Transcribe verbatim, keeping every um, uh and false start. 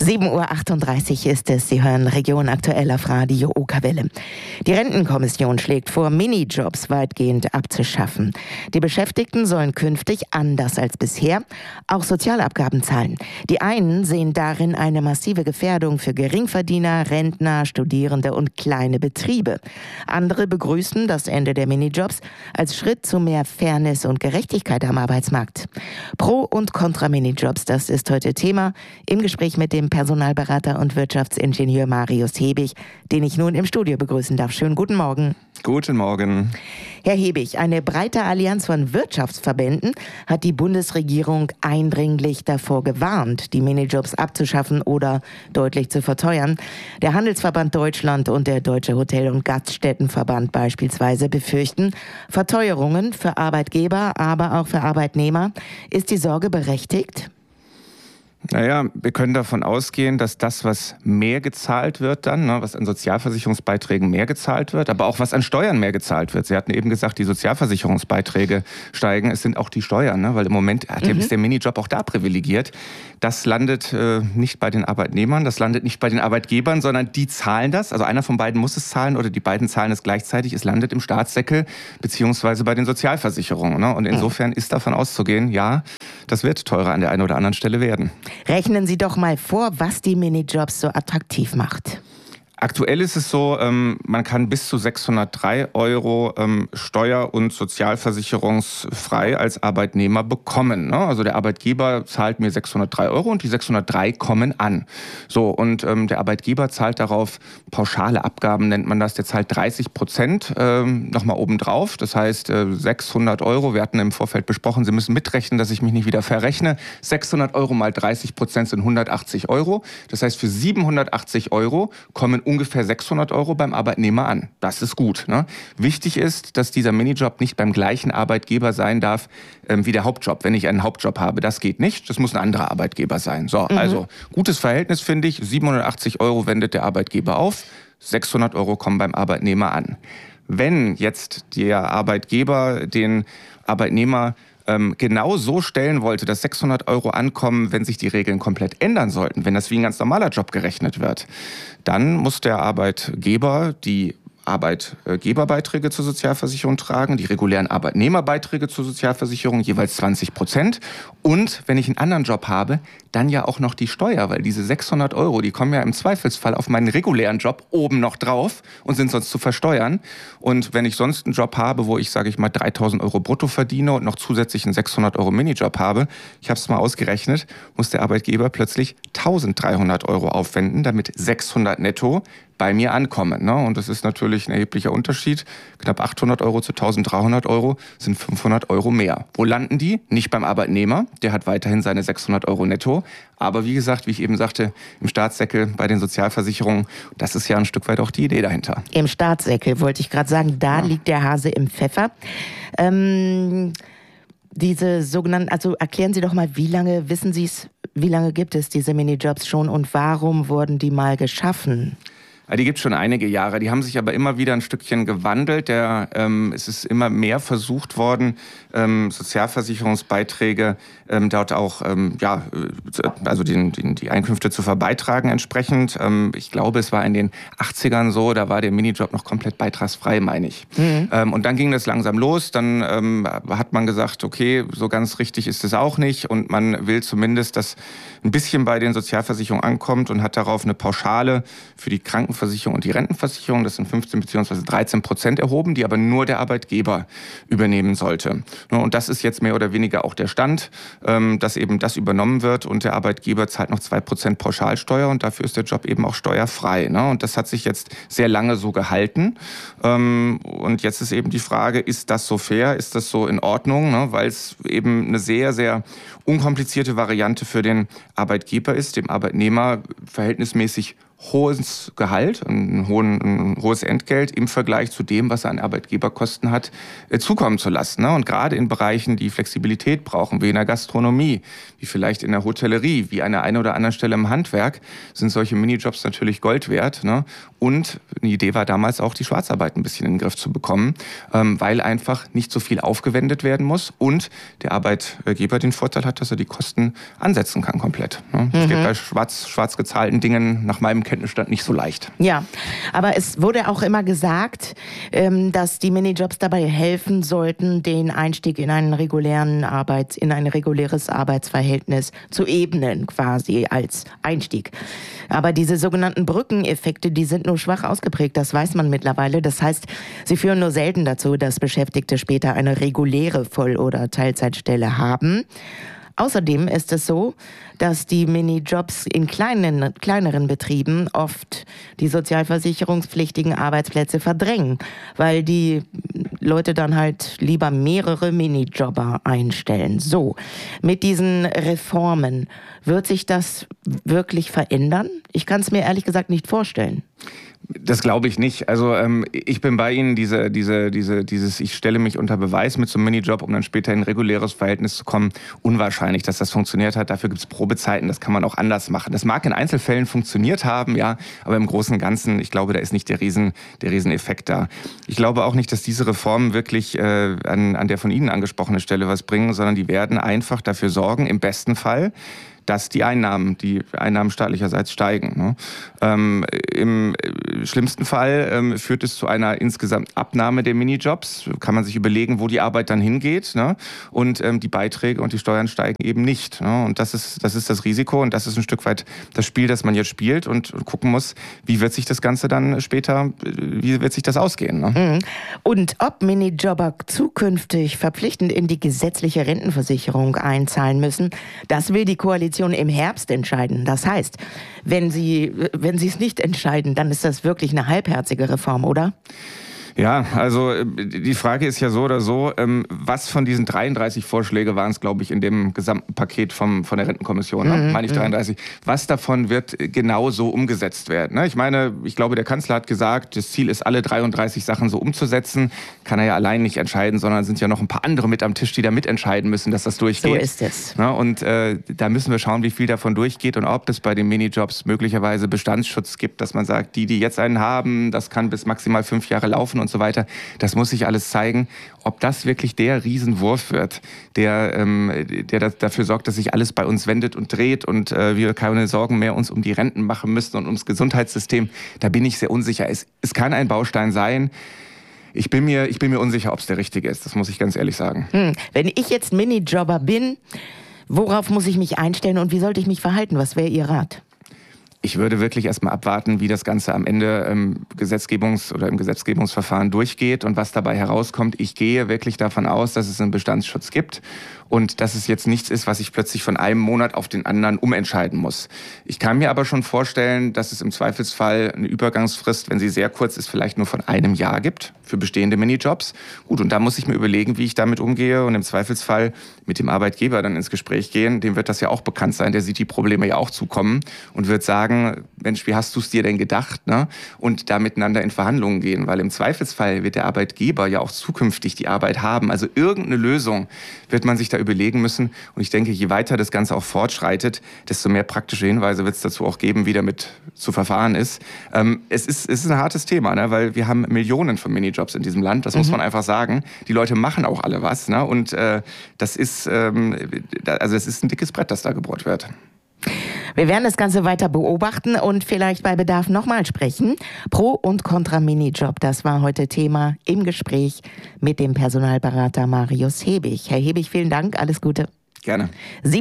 sieben Uhr achtunddreißig ist es. Sie hören Region aktuell auf Radio Okerwelle. Die Rentenkommission schlägt vor, Minijobs weitgehend abzuschaffen. Die Beschäftigten sollen künftig, anders als bisher, auch Sozialabgaben zahlen. Die einen sehen darin eine massive Gefährdung für Geringverdiener, Rentner, Studierende und kleine Betriebe. Andere begrüßen das Ende der Minijobs als Schritt zu mehr Fairness und Gerechtigkeit am Arbeitsmarkt. Pro und Contra Minijobs, das ist heute Thema im Gespräch mit dem Personalberater und Wirtschaftsingenieur Marius Hebig, den ich nun im Studio begrüßen darf. Schönen guten Morgen. Guten Morgen. Herr Hebig, eine breite Allianz von Wirtschaftsverbänden hat die Bundesregierung eindringlich davor gewarnt, die Minijobs abzuschaffen oder deutlich zu verteuern. Der Handelsverband Deutschland und der Deutsche Hotel- und Gaststättenverband beispielsweise befürchten Verteuerungen für Arbeitgeber, aber auch für Arbeitnehmer. Ist die Sorge berechtigt? Naja, wir können davon ausgehen, dass das, was mehr gezahlt wird dann, ne, was an Sozialversicherungsbeiträgen mehr gezahlt wird, aber auch was an Steuern mehr gezahlt wird. Sie hatten eben gesagt, die Sozialversicherungsbeiträge steigen. Es sind auch die Steuern, ne, weil im Moment hat mhm. ist der Minijob auch da privilegiert. Das landet äh, nicht bei den Arbeitnehmern, das landet nicht bei den Arbeitgebern, sondern die zahlen das. Also einer von beiden muss es zahlen oder die beiden zahlen es gleichzeitig. Es landet im Staatssäckel beziehungsweise bei den Sozialversicherungen. Ne? Und insofern ist davon auszugehen, ja, das wird teurer an der einen oder anderen Stelle werden. Rechnen Sie doch mal vor, was die Minijobs so attraktiv macht. Aktuell ist es so, ähm, man kann bis zu sechshundertdrei Euro ähm, steuer- und sozialversicherungsfrei als Arbeitnehmer bekommen. Ne? Also der Arbeitgeber zahlt mir sechshundertdrei Euro und die sechshundertdrei kommen an. So, und ähm, der Arbeitgeber zahlt darauf pauschale Abgaben, nennt man das. Der zahlt dreißig Prozent ähm, nochmal obendrauf. Das heißt äh, sechshundert Euro. Wir hatten im Vorfeld besprochen, Sie müssen mitrechnen, dass ich mich nicht wieder verrechne. sechshundert Euro mal dreißig Prozent sind hundertachtzig Euro. Das heißt, für siebenhundertachtzig Euro kommen ungefähr sechshundert Euro beim Arbeitnehmer an. Das ist gut. Ne? Wichtig ist, dass dieser Minijob nicht beim gleichen Arbeitgeber sein darf ähm, wie der Hauptjob. Wenn ich einen Hauptjob habe, das geht nicht. Das muss ein anderer Arbeitgeber sein. So, mhm. Also gutes Verhältnis finde ich. siebenhundertachtzig Euro wendet der Arbeitgeber auf, sechshundert Euro kommen beim Arbeitnehmer an. Wenn jetzt der Arbeitgeber den Arbeitnehmer Ähm, genau so stellen wollte, dass sechshundert Euro ankommen, wenn sich die Regeln komplett ändern sollten, wenn das wie ein ganz normaler Job gerechnet wird, dann muss der Arbeitgeber die Arbeitgeberbeiträge zur Sozialversicherung tragen, die regulären Arbeitnehmerbeiträge zur Sozialversicherung, jeweils zwanzig Prozent. Und wenn ich einen anderen Job habe, dann ja auch noch die Steuer, weil diese sechshundert Euro, die kommen ja im Zweifelsfall auf meinen regulären Job oben noch drauf und sind sonst zu versteuern. Und wenn ich sonst einen Job habe, wo ich, sage ich mal, dreitausend Euro brutto verdiene und noch zusätzlich einen sechshundert Euro Minijob habe, ich habe es mal ausgerechnet, muss der Arbeitgeber plötzlich eintausenddreihundert Euro aufwenden, damit sechshundert netto bei mir ankommen. Ne? Und das ist natürlich ein erheblicher Unterschied. Knapp achthundert Euro zu eintausenddreihundert Euro sind fünfhundert Euro mehr. Wo landen die? Nicht beim Arbeitnehmer, der hat weiterhin seine sechshundert Euro netto. Aber wie gesagt, wie ich eben sagte, im Staatssäckel bei den Sozialversicherungen, das ist ja ein Stück weit auch die Idee dahinter. Im Staatssäckel wollte ich gerade sagen, da ja. liegt der Hase im Pfeffer. Ähm, diese sogenannten, also erklären Sie doch mal, wie lange, wissen Sie es, wie lange gibt es diese Minijobs schon und warum wurden die mal geschaffen? Die gibt es schon einige Jahre. Die haben sich aber immer wieder ein Stückchen gewandelt. Der, ähm, es ist immer mehr versucht worden, ähm, Sozialversicherungsbeiträge ähm, dort auch, ähm, ja, also den, den, die Einkünfte zu verbeitragen entsprechend. Ähm, ich glaube, es war in den achtzigern so, da war der Minijob noch komplett beitragsfrei, meine ich. Mhm. Ähm, und dann ging das langsam los. Dann ähm, hat man gesagt, okay, so ganz richtig ist es auch nicht. Und man will zumindest, dass ein bisschen bei den Sozialversicherungen ankommt und hat darauf eine Pauschale für die Krankenversicherung und die Rentenversicherung, das sind fünfzehn bzw. dreizehn Prozent erhoben, die aber nur der Arbeitgeber übernehmen sollte. Und das ist jetzt mehr oder weniger auch der Stand, dass eben das übernommen wird und der Arbeitgeber zahlt noch zwei Prozent Pauschalsteuer und dafür ist der Job eben auch steuerfrei. Und das hat sich jetzt sehr lange so gehalten. Und jetzt ist eben die Frage, ist das so fair, ist das so in Ordnung, weil es eben eine sehr, sehr unkomplizierte Variante für den Arbeitgeber ist, dem Arbeitnehmer verhältnismäßig hohes Gehalt, ein, hohen, ein hohes Entgelt im Vergleich zu dem, was er an Arbeitgeberkosten hat, äh, zukommen zu lassen. Ne? Und gerade in Bereichen, die Flexibilität brauchen, wie in der Gastronomie, wie vielleicht in der Hotellerie, wie an der einen oder anderen Stelle im Handwerk, sind solche Minijobs natürlich Gold wert. Ne? Und eine Idee war damals auch, die Schwarzarbeit ein bisschen in den Griff zu bekommen, ähm, weil einfach nicht so viel aufgewendet werden muss und der Arbeitgeber den Vorteil hat, dass er die Kosten ansetzen kann komplett. Ne? Das mhm. geht bei schwarz, schwarz gezahlten Dingen nach meinem Kenntnisstand nicht so leicht. Ja, aber es wurde auch immer gesagt, dass die Minijobs dabei helfen sollten, den Einstieg in einen regulären Arbeits, in ein reguläres Arbeitsverhältnis zu ebnen, quasi als Einstieg. Aber diese sogenannten Brückeneffekte, die sind nur schwach ausgeprägt, das weiß man mittlerweile. Das heißt, sie führen nur selten dazu, dass Beschäftigte später eine reguläre Voll- oder Teilzeitstelle haben. Außerdem ist es so, dass die Minijobs in kleinen, kleineren Betrieben oft die sozialversicherungspflichtigen Arbeitsplätze verdrängen, weil die Leute dann halt lieber mehrere Minijobber einstellen. So, mit diesen Reformen, wird sich das wirklich verändern? Ich kann es mir ehrlich gesagt nicht vorstellen. Das glaube ich nicht. Also ähm, ich bin bei Ihnen, diese, diese, diese, dieses, ich stelle mich unter Beweis mit so einem Minijob, um dann später in ein reguläres Verhältnis zu kommen, unwahrscheinlich, dass das funktioniert hat. Dafür gibt es Probezeiten, das kann man auch anders machen. Das mag in Einzelfällen funktioniert haben, ja, aber im Großen und Ganzen, ich glaube, da ist nicht der Riesen, der Rieseneffekt da. Ich glaube auch nicht, dass diese Reformen wirklich äh, an, an der von Ihnen angesprochenen Stelle was bringen, sondern die werden einfach dafür sorgen, im besten Fall, dass die Einnahmen, die Einnahmen staatlicherseits steigen. Ne? Ähm, Im schlimmsten Fall ähm, führt es zu einer insgesamt Abnahme der Minijobs. Kann man sich überlegen, wo die Arbeit dann hingeht. Ne? Und ähm, die Beiträge und die Steuern steigen eben nicht. Ne? Und das ist, das ist das Risiko und das ist ein Stück weit das Spiel, das man jetzt spielt und gucken muss, wie wird sich das Ganze dann später, wie wird sich das ausgehen. Ne? Und ob Minijobber zukünftig verpflichtend in die gesetzliche Rentenversicherung einzahlen müssen, das will die Koalition im Herbst entscheiden. Das heißt, wenn sie, wenn sie es nicht entscheiden, dann ist das wirklich eine halbherzige Reform, oder? Ja, also die Frage ist ja so oder so, was von diesen dreiunddreißig Vorschläge waren es, glaube ich, in dem gesamten Paket vom, von der Rentenkommission, ne? Mhm, meine ich dreiunddreißig, was davon wird genau so umgesetzt werden? Ne? Ich meine, ich glaube, der Kanzler hat gesagt, das Ziel ist, alle dreiunddreißig Sachen so umzusetzen. Kann er ja allein nicht entscheiden, sondern sind ja noch ein paar andere mit am Tisch, die da mitentscheiden müssen, dass das durchgeht. So ist es. Ne? Und äh, da müssen wir schauen, wie viel davon durchgeht und ob es bei den Minijobs möglicherweise Bestandsschutz gibt, dass man sagt, die, die jetzt einen haben, das kann bis maximal fünf Jahre laufen und so weiter. Das muss sich alles zeigen, ob das wirklich der Riesenwurf wird, der, ähm, der das, dafür sorgt, dass sich alles bei uns wendet und dreht und äh, wir keine Sorgen mehr uns um die Renten machen müssen und ums Gesundheitssystem. Da bin ich sehr unsicher. Es, es kann ein Baustein sein. Ich bin mir, ich bin mir unsicher, ob es der richtige ist. Das muss ich ganz ehrlich sagen. Hm. Wenn ich jetzt Minijobber bin, worauf muss ich mich einstellen und wie sollte ich mich verhalten? Was wäre Ihr Rat? Ich würde wirklich erstmal abwarten, wie das Ganze am Ende ähm, Gesetzgebungs- oder im Gesetzgebungsverfahren durchgeht und was dabei herauskommt. Ich gehe wirklich davon aus, dass es einen Bestandsschutz gibt und dass es jetzt nichts ist, was ich plötzlich von einem Monat auf den anderen umentscheiden muss. Ich kann mir aber schon vorstellen, dass es im Zweifelsfall eine Übergangsfrist, wenn sie sehr kurz ist, vielleicht nur von einem Jahr gibt für bestehende Minijobs. Gut, und da muss ich mir überlegen, wie ich damit umgehe und im Zweifelsfall mit dem Arbeitgeber dann ins Gespräch gehen. Dem wird das ja auch bekannt sein, der sieht die Probleme ja auch zukommen und wird sagen, Mensch, wie hast du es dir denn gedacht? Ne? Und da miteinander in Verhandlungen gehen, weil im Zweifelsfall wird der Arbeitgeber ja auch zukünftig die Arbeit haben. Also irgendeine Lösung wird man sich da überlegen müssen. Und ich denke, je weiter das Ganze auch fortschreitet, desto mehr praktische Hinweise wird es dazu auch geben, wie damit zu verfahren ist. Ähm, es ist, es ist ein hartes Thema, ne? Weil wir haben Millionen von Minijobs in diesem Land. Das mhm. muss man einfach sagen. Die Leute machen auch alle was. Ne? Und äh, das ist, ähm, also es ist ein dickes Brett, das da gebohrt wird. Wir werden das Ganze weiter beobachten und vielleicht bei Bedarf nochmal sprechen. Pro und Contra Minijob, das war heute Thema im Gespräch mit dem Personalberater Marius Hebig. Herr Hebig, vielen Dank, alles Gute. Gerne. Sie